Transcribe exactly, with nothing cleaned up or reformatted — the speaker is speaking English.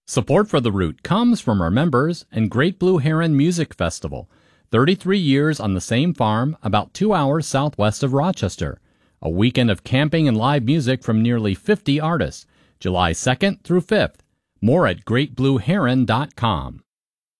Support for The Root comes from our members and Great Blue Heron Music Festival, thirty-three years on the same farm, about two hours southwest of Rochester. A weekend of camping and live music from nearly fifty artists, July second through fifth. More at great blue heron dot com.